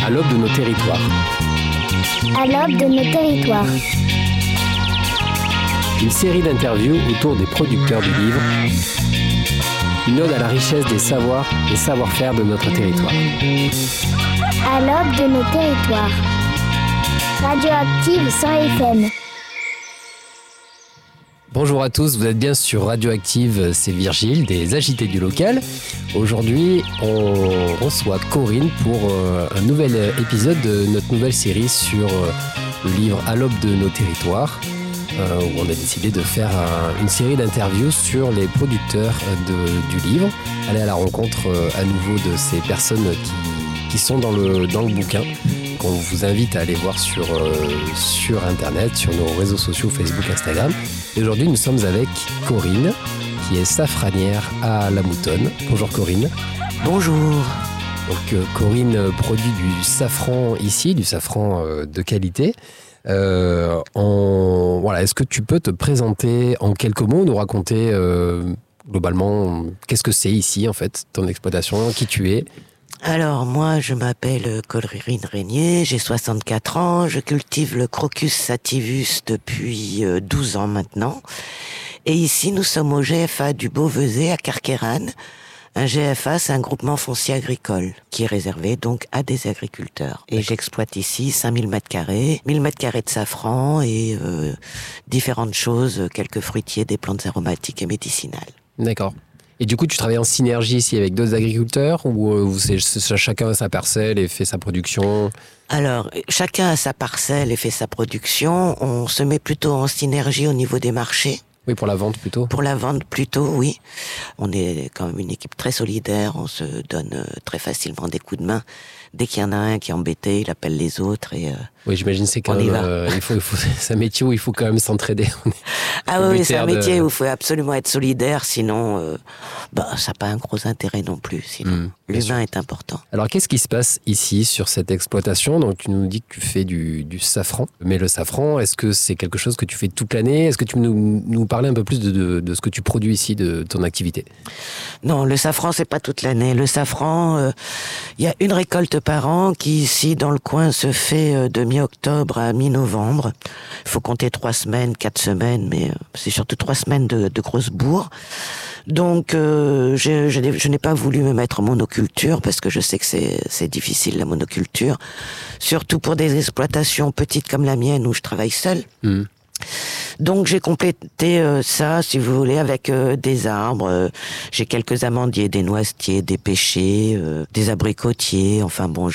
À l'aube de nos territoires. À l'aube de nos territoires. Une série d'interviews autour des producteurs du livre. Une ode à la richesse des savoirs et savoir-faire de notre territoire. À l'aube de nos territoires. Radioactive 100 FM. Bonjour à tous, vous êtes bien sur Radioactive, c'est Virgile des Agités du Local. Aujourd'hui, on reçoit Corinne pour un nouvel épisode de notre nouvelle série sur le livre À l'aube de nos territoires, où on a décidé de faire une série d'interviews sur les producteurs du livre, aller à la rencontre à nouveau de ces personnes qui sont dans le bouquin, qu'on vous invite à aller voir sur Internet, sur nos réseaux sociaux, Facebook, Instagram. Et aujourd'hui, nous sommes avec Corinne, qui est safranière à La Moutonne. Bonjour Corinne. Bonjour. Donc Corinne produit du safran ici, du safran de qualité. Est-ce que tu peux te présenter en quelques mots, nous raconter globalement qu'est-ce que c'est ici en fait, ton exploitation, qui tu es? Alors, moi, je m'appelle Corinne Régnier, j'ai 64 ans, je cultive le Crocus sativus depuis 12 ans maintenant. Et ici, nous sommes au GFA du Beauvaisis à Carqueiranne. Un GFA, c'est un groupement foncier agricole qui est réservé donc à des agriculteurs. Et j'exploite ici 5000 m², 1000 m² de safran et différentes choses, quelques fruitiers, des plantes aromatiques et médicinales. D'accord. Et du coup, tu travailles en synergie ici avec d'autres agriculteurs ou chacun a sa parcelle et fait sa production? Alors, chacun a sa parcelle et fait sa production. On se met plutôt en synergie au niveau des marchés. Oui, pour la vente plutôt. Pour la vente plutôt, oui. On est quand même une équipe très solidaire, on se donne très facilement des coups de main. Dès qu'il y en a un qui est embêté, il appelle les autres et oui, j'imagine c'est quand même, c'est un métier où il faut quand même s'entraider. Ah oui, c'est un métier où il faut absolument être solidaire, sinon ça n'a pas un gros intérêt non plus. Sinon, l'humain est important. Alors, qu'est-ce qui se passe ici sur cette exploitation? Donc, tu nous dis que tu fais du safran. Mais le safran, est-ce que c'est quelque chose que tu fais toute l'année? Est-ce que tu peux nous parler un peu plus de ce que tu produis ici, de ton activité? Non, le safran, c'est pas toute l'année. Le safran, il y a une récolte par an qui, ici, dans le coin, se fait de mi-octobre à mi-novembre. Il faut compter 3 semaines, 4 semaines, mais c'est surtout 3 semaines de grosses bourres. Donc, je n'ai pas voulu me mettre en monoculture parce que je sais que c'est difficile, la monoculture. Surtout pour des exploitations petites comme la mienne où je travaille seule. Donc j'ai complété ça, si vous voulez, avec des arbres. J'ai quelques amandiers, des noisetiers, des pêchers, des abricotiers. Enfin bon,